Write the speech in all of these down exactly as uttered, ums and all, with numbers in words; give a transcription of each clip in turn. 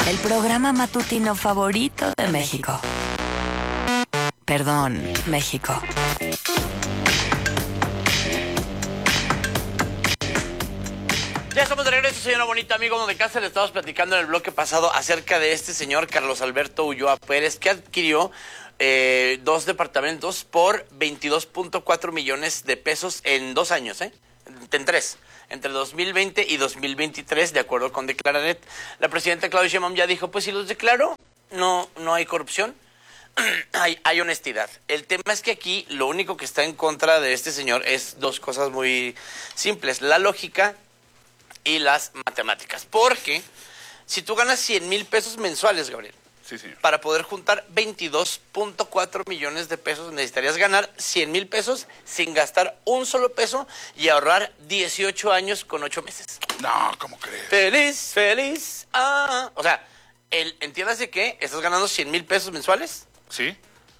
el programa matutino favorito de México. Perdón, México. Ya estamos de regreso, señora bonita, amigo de casa. Le estábamos platicando en el bloque pasado acerca de este señor Carlos Alberto Ulloa Pérez, que adquirió eh, dos departamentos por veintidós punto cuatro millones de pesos en dos años, ¿eh? En tres, entre dos mil veinte y dos mil veintitrés, de acuerdo con Declaranet. La presidenta Claudia Sheinbaum ya dijo, pues si los declaro, no, no hay corrupción, hay, hay honestidad. El tema es que aquí lo único que está en contra de este señor es dos cosas muy simples: la lógica y las matemáticas. Porque si tú ganas cien mil pesos mensuales, Gabriel, sí, sí, para poder juntar veintidós punto cuatro millones de pesos, necesitarías ganar cien mil pesos sin gastar un solo peso y ahorrar dieciocho años con ocho meses. No, ¿cómo crees? Feliz, feliz. Ah. O sea, el, entiéndase que estás ganando cien mil pesos mensuales. Sí.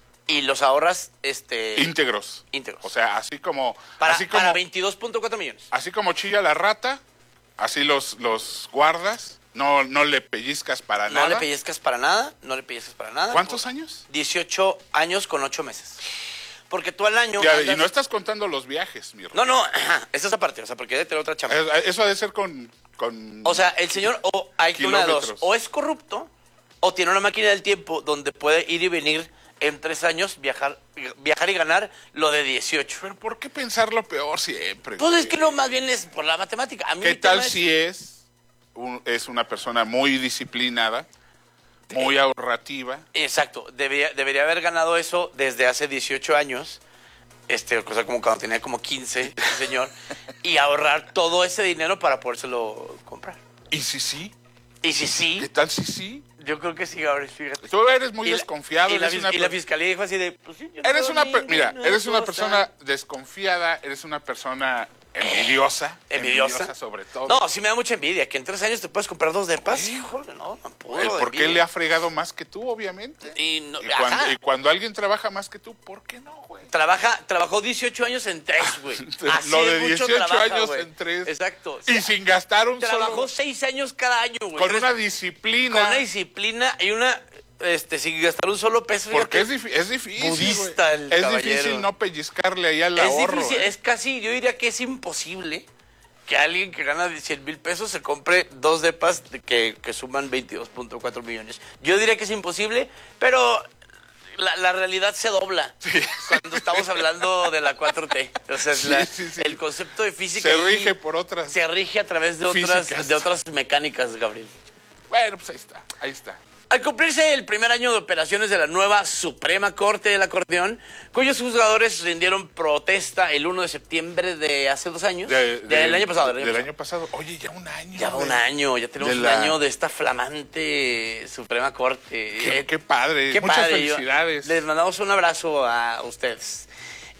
Y los ahorras, este... Íntegros. Íntegros. O sea, así como... Para, así como, para veintidós punto cuatro millones. Así como chilla la rata, así los, los guardas. No, no le pellizcas para no nada. No le pellizcas para nada, no le pellizcas para nada. ¿Cuántos años? dieciocho años con ocho meses. Porque tú al año... Ya, andas... Y no estás contando los viajes, mi No, no, esa es aparte, o sea, porque debe tener otra chamba. Eso ha de ser con... con o sea, el señor, o hay que una de dos, o es corrupto, o tiene una máquina del tiempo donde puede ir y venir en tres años, viajar viajar y ganar lo de dieciocho. Pero ¿por qué pensar lo peor siempre? Pues es que no, más bien es por la matemática. A mí ¿Qué tal es... si es... Un, es una persona muy disciplinada, muy eh, ahorrativa? Exacto, debería, debería haber ganado eso desde hace dieciocho años, este, cosa como cuando tenía como quince, ese señor, y ahorrar todo ese dinero para podérselo comprar. ¿Y si sí? ¿Y si sí? ¿Qué tal si sí? Yo creo que sí, Gabriel, fíjate. Tú eres muy y desconfiado. La, y, la, eres una y la fiscalía dijo así de... Pues sí, eres una, niño, mira, no eres una cosa. persona desconfiada, eres una persona... Envidiosa, envidiosa. Envidiosa sobre todo. No, sí me da mucha envidia. Que en tres años te puedes comprar dos depas. Híjole, no, no puedo. ¿Por qué le ha fregado más que tú, obviamente? Y, no, y, cuando, y cuando alguien trabaja más que tú, ¿por qué no, güey? Trabaja, trabajó dieciocho años en tres, güey. Lo de dieciocho trabaja, años wey. En tres. Exacto. Y o sea, sin gastar un trabajó solo... Trabajó seis años cada año, güey. Con una disciplina. Con una disciplina y una... Este, sin gastar un solo peso. Porque es, es difícil. Budista el es caballero. difícil no pellizcarle ahí al es ahorro. Difícil, ¿eh? Es casi, yo diría que es imposible que alguien que gana cien mil pesos se compre dos depas que, que suman veintidós punto cuatro millones. Yo diría que es imposible, pero la, la realidad se dobla sí. Cuando estamos hablando de la cuatro T. O sea, sí, la, sí, sí. El concepto de física se rige por otras. Se rige a través de otras, de otras mecánicas, Gabriel. Bueno, pues ahí está, ahí está. Al cumplirse el primer año de operaciones de la nueva Suprema Corte del Acordeón, cuyos juzgadores rindieron protesta el uno de septiembre de hace dos años, de, de, del año pasado. Del, año, del pasado. año pasado. Oye, ya un año. Ya un año, ya tenemos un la... año de esta flamante Suprema Corte. Qué, qué padre, qué muchas padre. felicidades. Yo, les mandamos un abrazo a ustedes.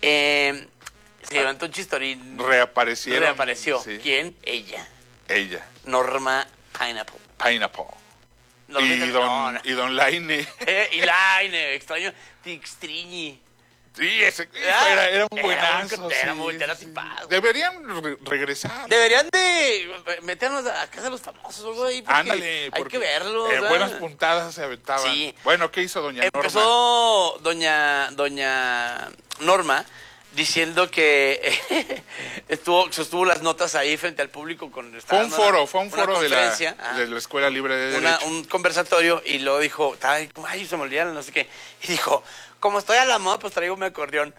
Eh, se levantó un chistorín. Reaparecieron. Reapareció. Sí. ¿Quién? Ella. Ella. Norma Pineapple. Pineapple. No, y, don, no, no. y Don Laine. Eh, y Laine, extraño. Tixtriñi. Sí, ese ah, era, era un buenazo. Era, era sí, muy sí, era sí. tipado. Deberían re regresar. Deberían de meternos a casa de los famosos o algo ahí. Ándale. Hay que verlo. Eh, buenas puntadas se aventaban. Sí. Bueno, ¿qué hizo doña Norma? Empezó doña, doña Norma diciendo que estuvo sostuvo las notas ahí frente al público con fue un foro, fue un foro de la, ah, de la Escuela Libre de una, Derecho. Un conversatorio y luego dijo, ay, ay, se me olvidaron, no sé qué. Y dijo, como estoy a la moda, pues traigo mi acordeón.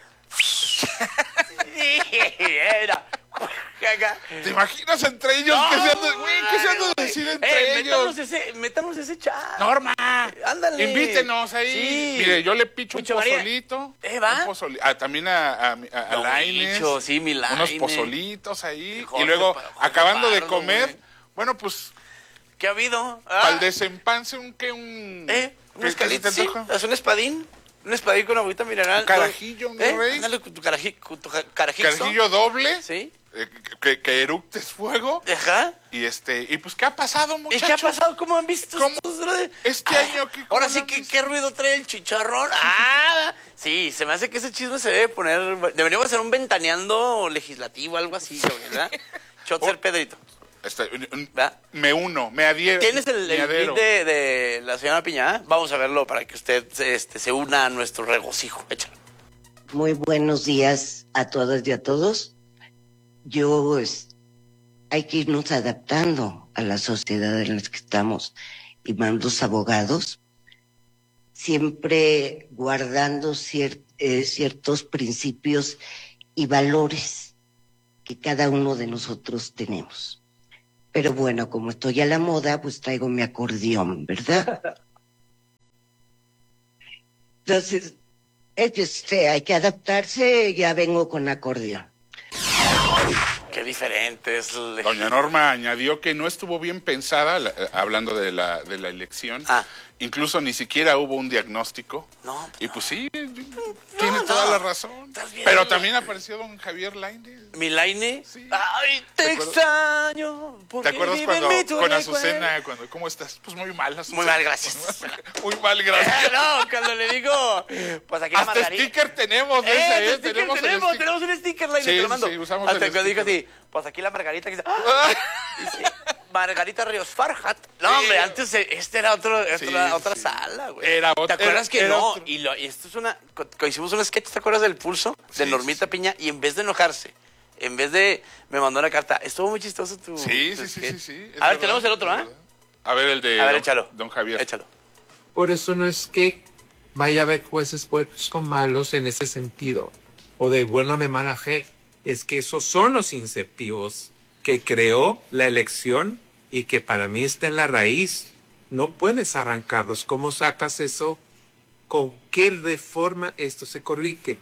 Era. ¿Te imaginas entre ellos? No, ¿Qué se han de, güey, ¿qué se han de decir entre eh, ellos? Métanos ese, métanos ese chat. Norma, ándale. Invítenos ahí. Sí. Mire, yo le picho Mucho un pozolito. ¿Eh, va? Un pozoli ah, también a, a, a, a no, Laines. Bicho, sí, mi Laine. Unos pozolitos ahí. Jorge, y luego, Jorge acabando Pardo, de comer, güey. bueno, pues... ¿Qué ha habido? Ah. Al desempance, un que un... ¿Eh? ¿Un escalito? Sí. ¿Es un espadín? Un espadín con agüita mineral. Un carajillo, ¿no, ¿Eh? rey? Ándale con tu caraji, con tu carajito. Carajillo doble. Sí. Eh, que, que eructes fuego. Ajá. Y este, y pues, ¿qué ha pasado, muchachos? ¿Y qué ha pasado? ¿Cómo han visto ¿Cómo? estos, brother? Este ah, año que... Ahora sí, que ¿qué ruido trae el chicharrón? Ah, sí, se me hace que ese chisme se debe poner... Deberíamos hacer un ventaneando legislativo, algo así, ¿verdad? Chotzer Pedrito. Está- ¿verdad? me uno, me adhiero. ¿Tienes el, me el adhiero. tweet de, de la señora Piña? Vamos a verlo para que usted este, se una a nuestro regocijo. Échalo. Muy buenos días a todas y a todos. Yo, es, hay que irnos adaptando a la sociedad en la que estamos y más los abogados, siempre guardando cier, eh, ciertos principios y valores que cada uno de nosotros tenemos. Pero bueno, como estoy a la moda, pues traigo mi acordeón, ¿verdad? Entonces, este, hay que adaptarse, ya vengo con acordeón. Qué diferente es. el- Doña Norma añadió que no estuvo bien pensada, la- eh, hablando de la, de la elección. Ah. Incluso ni siquiera hubo un diagnóstico. No, Y pues sí, tiene no. toda la razón. Estás bien. Pero también apareció don Javier Lainez. Milaine. Sí. Ay, te, ¿Te acuerdas? extraño. ¿Te porque acuerdas vive cuando en mí tu con recuerdo. Azucena, cuando, ¿cómo estás? Pues muy mal, Azucena. Muy mal, gracias. Muy mal, gracias. No, cuando le digo, pues aquí la Hasta margarita. sticker tenemos, de Eh, ese, el ¿eh? sticker Tenemos, el tenemos, sticker. tenemos un sticker, Laine, Sí, te lo mando. sí, usamos Hasta el que dijo sticker. así, pues aquí la margarita que dice, ¡ah! Dice, Margarita Ríos Farhat. No, Sí. hombre, antes eh, este era otro, Sí, otra, otra sí. sala, güey. Era ¿Te otro- acuerdas era- que era no? otro. Y, lo, y esto es una, co- co- hicimos un sketch, ¿te acuerdas del pulso? De Sí, Normita sí. Piña, y en vez de enojarse, en vez de, me mandó una carta, estuvo muy chistoso tu Sí, tu sí, sí, sketch. sí, sí. es A ver, verdad, tenemos el otro, es ¿ah? verdad. A ver, el de A ver, don, échalo. don Javier. Échalo. Por eso no es que vaya a haber jueces buenos o malos en ese sentido, o de buena o de mala fe. Es que esos son los incentivos que creó la elección y que para mí está en la raíz. No puedes arrancarlos. ¿Cómo sacas eso? ¿Con qué reforma esto se corrige?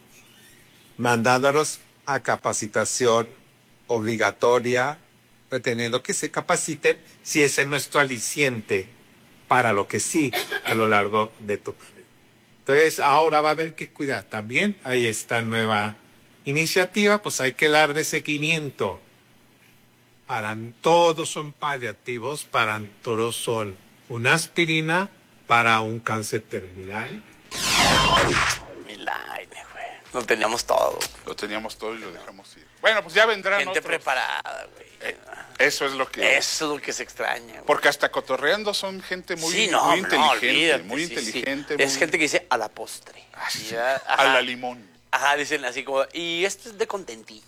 Mandándolos a capacitación obligatoria, pretendiendo que se capaciten si ese es nuestro aliciente para lo que sí a lo largo de tu vida. Entonces ahora va a haber que cuidar también. Ahí está nueva iniciativa, pues hay que darle seguimiento. Para todos son paliativos, para todos son una aspirina para un cáncer terminal. Milaine, güey. Lo teníamos todo. Lo teníamos todo y lo dejamos ir. Bueno, pues ya vendrán Gente otros. preparada, güey. Eso es lo que... Eso es lo que se extraña, güey. Porque hasta cotorreando son gente muy, sí, no, muy no, inteligente. olvídate, muy sí, sí. inteligente. Es muy- gente que dice a la postre. Ah, sí, Ya, a ajá. la limón. Ajá, dicen así como, y esto es de contentillo.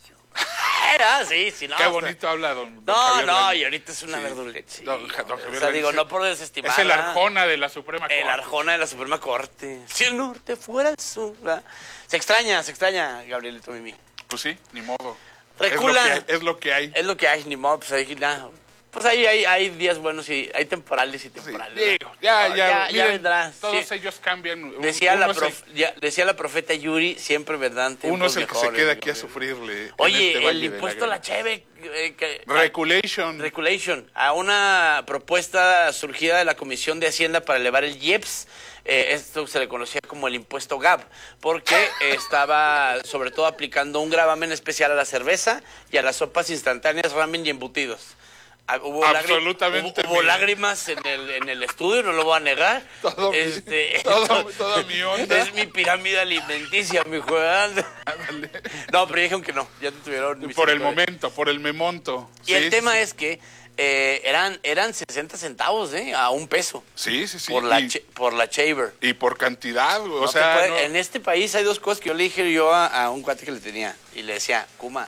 Ah, sí, sí, no. Qué o sea, bonito habla don, don No, Javier no, Lainez. y ahorita es una Sí. verduleta. Sí, Don Ja- don o Javier sea, digo, Lainez no por desestimar. Es el ¿verdad? Arjona de la Suprema El Corte. Arjona de la Suprema Corte. Si el norte fuera el sur. ¿verdad? Se extraña, se extraña, Gabrielito Mimi. Pues sí, ni modo. Recula. Es lo que hay. Es lo que hay. Es lo que hay, ni modo, pues ahí nada. Pues ahí hay, hay días buenos y hay temporales y Sí, temporales. digo, ¿verdad? ya, No, ya, ya, miren, vendrá. Todos Sí. ellos cambian. Decía uno la, es prof- ya- decía la profeta Yuri, siempre vendrán el, tiempos uno es el que se mejores, queda aquí a ¿no? sufrirle. en Oye, este Valle el de la impuesto a la Grana. cheve, eh, que- Reculation. Regulation, a una propuesta surgida de la Comisión de Hacienda para elevar el I E P S. Eh, esto se le conocía como el impuesto G A B, porque eh, estaba sobre todo aplicando un gravamen especial a la cerveza y a las sopas instantáneas, ramen y embutidos. Ah, Hubo, lágrim- Absolutamente, hubo, hubo mi- lágrimas en el, en el estudio, no lo voy a negar. Todo mi- este, todo- toda mi onda. Es mi pirámide alimenticia, mi juez. Ándale. No, pero dijeron que no, ya te tuvieron Por el misericordia. momento, por el memonto. Y el tema es que eh, eran, eran sesenta centavos, ¿eh? A un peso. Sí, sí, sí. por, la y, che- por la Chamber. y por cantidad, güey, o No te sea... puede- no- En este país hay dos cosas que yo le dije yo a, a un cuate que le tenía. Y le decía, Kuma,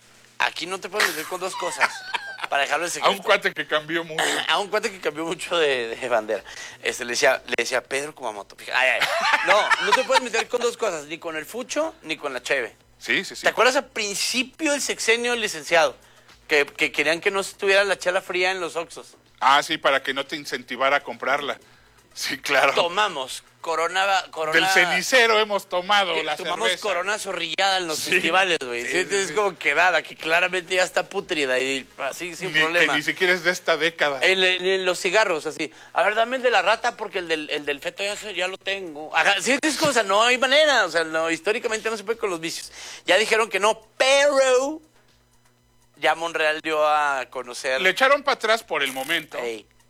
aquí no te puedes meter con dos cosas. Para dejarlo en a secreto. un cuate que cambió mucho. A un cuate que cambió mucho de, de bandera. Este, le decía, le decía Pedro Kumamoto. fíjate, Ay, ay. No, no te puedes meter con dos cosas, ni con el fucho, ni con la cheve. Sí, sí, sí. ¿Te acuerdas al principio del sexenio del licenciado? Que, que querían que no estuviera la chela fría en los Oxxos. Ah, sí, para que no te incentivara a comprarla. Sí, claro. Tomamos Corona... corona Del cenicero hemos tomado que la tomamos cerveza. Corona zorrillada en los Sí. festivales, güey. Sí, Sí, sí, entonces sí. es como quedada, que claramente ya está pútrida y así sin Ni, problema. que ni siquiera es de esta década. En, en- en los cigarros, así. A ver, dame el de la rata porque el del, el del feto ya, se- ya lo tengo. Ajá, sí, es cosa, no hay manera. O sea, no, históricamente no se puede con los vicios. Ya dijeron que no, pero ya Monreal dio a conocer. Le echaron para atrás por el momento. Ey,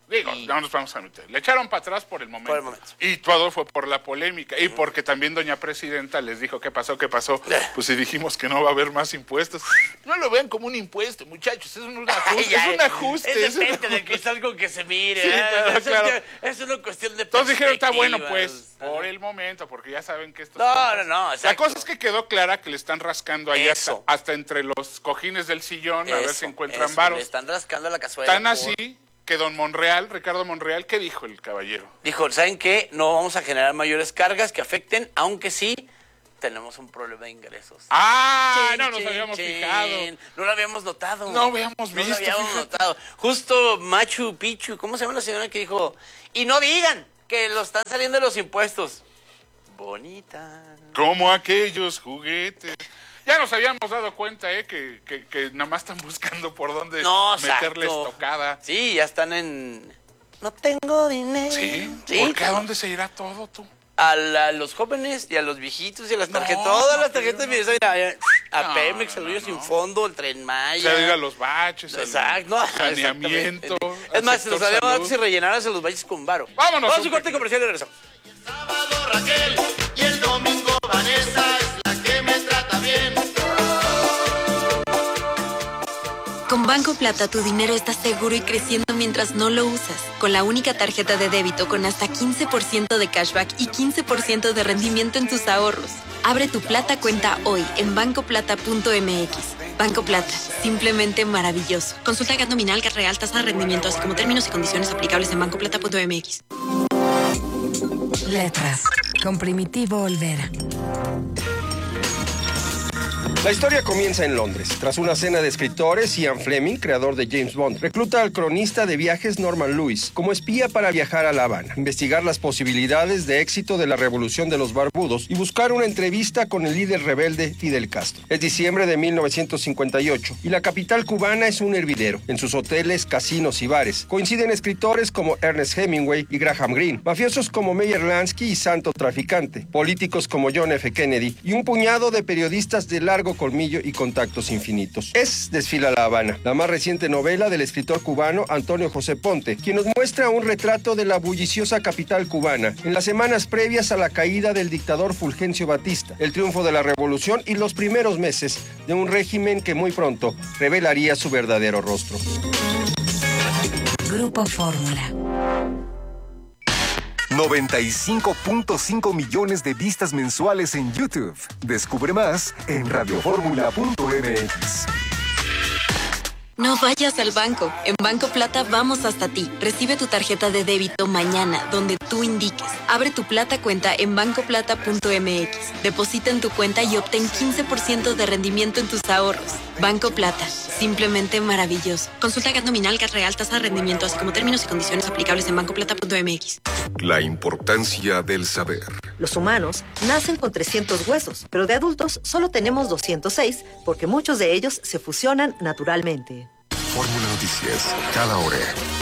Digo, Y- no nos vamos a meter. Le echaron para atrás por el momento. Por el momento. Y todo fue por la polémica. Y porque también doña presidenta les dijo qué pasó, qué pasó. Eh. Pues si dijimos que no va a haber más impuestos. No lo vean como un impuesto, muchachos. Es un ajuste. Ay, ya, es un ajuste. Es es un depende del ajuste. cristal con que se mire. Sí, ¿eh? claro, Eso es claro. que- Es una cuestión de Todos dijeron, está bueno, perspectivas. pues, por el momento, porque ya saben que esto... No, no, no, La exacto. cosa es que quedó clara que le están rascando ahí hasta, Eso. hasta entre los cojines del sillón a ver Eso, si encuentran eso, varos. Le están rascando la cazuela. Tan por- así que don Monreal, Ricardo Monreal, ¿qué dijo el caballero? Dijo, ¿saben qué? No vamos a generar mayores cargas que afecten, aunque sí tenemos un problema de ingresos. ¡Ah! Chin, no nos chin, habíamos chin. fijado. No lo habíamos notado. No habíamos No visto, lo habíamos fíjate. notado. Justo Machu Picchu, ¿cómo se llama la señora que dijo? Y no digan que lo están saliendo los impuestos. Bonita. Como aquellos juguetes. Ya nos habíamos dado cuenta, ¿eh? Que, que, que nada más están buscando por dónde No, meterles exacto. tocada. Sí, ya están en... No tengo dinero. ¿Sí? Sí, ¿Por qué a dónde se irá todo tú? A, la- a los jóvenes y a los viejitos y a las No, tarjetas, todas no las tarjetas, creo, mira, mira, a No, Pemex, no, el hoyo no. sin fondo, el Tren O Maya. sea, ir a los baches, al Exacto, no, saneamiento. exactamente. Es más, si los al sector salíamos salud. antes y rellenaras en los valles con varo. Vámonos, Vamos a un un corte pequeño. comercial y regresamos. Sábado Raquel y el domingo Vanessa es la que me trata bien. Con Banco Plata tu dinero está seguro y creciendo mientras no lo usas. Con la única tarjeta de débito con hasta quince por ciento de cashback y quince por ciento de rendimiento en tus ahorros. Abre tu Plata cuenta hoy en banco plata punto m x. Banco Plata, simplemente maravilloso. Consulta gat nominal, gat real, tasa de rendimiento, así como términos y condiciones aplicables en banco plata punto m x. Letras. Con Primitivo Olvera. La historia comienza en Londres. Tras una cena de escritores, Ian Fleming, creador de James Bond, recluta al cronista de viajes Norman Lewis como espía para viajar a La Habana, investigar las posibilidades de éxito de la revolución de los barbudos y buscar una entrevista con el líder rebelde Fidel Castro. Es diciembre de mil novecientos cincuenta y ocho y la capital cubana es un hervidero. En sus hoteles, casinos y bares coinciden escritores como Ernest Hemingway y Graham Greene, mafiosos como Meyer Lansky y Santo Traficante, políticos como John F. Kennedy y un puñado de periodistas de largo colmillo y contactos infinitos. Es Desfila La Habana, la más reciente novela del escritor cubano Antonio José Ponte, quien nos muestra un retrato de la bulliciosa capital cubana en las semanas previas a la caída del dictador Fulgencio Batista, el triunfo de la revolución y los primeros meses de un régimen que muy pronto revelaría su verdadero rostro. Grupo Fórmula. noventa y cinco punto cinco millones de vistas mensuales en YouTube. Descubre más en radio fórmula punto m x. No vayas al banco. En Banco Plata vamos hasta ti. Recibe tu tarjeta de débito mañana, donde tú indiques. Abre tu Plata cuenta en banco plata punto m x. Deposita en tu cuenta y obtén quince por ciento de rendimiento en tus ahorros. Banco Plata. Simplemente maravilloso. Consulta gat nominal, gat real, tasa de rendimiento, así como términos y condiciones aplicables en banco plata punto m x. La importancia del saber. Los humanos nacen con trescientos huesos, pero de adultos solo tenemos doscientos seis porque muchos de ellos se fusionan naturalmente. Fórmula Noticias, cada hora.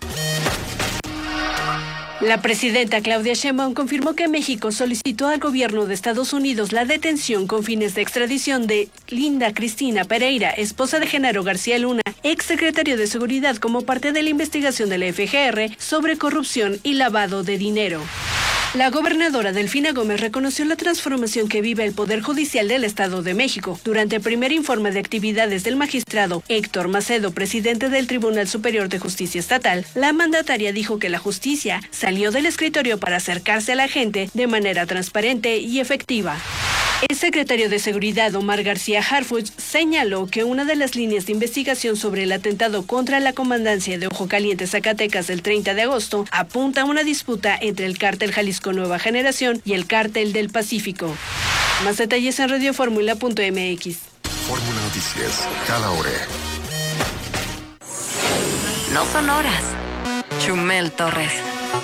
La presidenta Claudia Sheinbaum confirmó que México solicitó al gobierno de Estados Unidos la detención con fines de extradición de Linda Cristina Pereira, esposa de Genaro García Luna, exsecretario de Seguridad, como parte de la investigación de la F G R sobre corrupción y lavado de dinero. La gobernadora Delfina Gómez reconoció la transformación que vive el Poder Judicial del Estado de México. Durante el primer informe de actividades del magistrado Héctor Macedo, presidente del Tribunal Superior de Justicia Estatal, la mandataria dijo que la justicia salió del escritorio para acercarse a la gente de manera transparente y efectiva. El secretario de Seguridad, Omar García Harfuch, señaló que una de las líneas de investigación sobre el atentado contra la comandancia de Ojo Caliente, Zacatecas, del treinta de agosto, apunta a una disputa entre el cártel Jalisco Nueva Generación y el cártel del Pacífico. Más detalles en radio fórmula punto m x. Fórmula Noticias, cada hora. No son horas. Chumel Torres.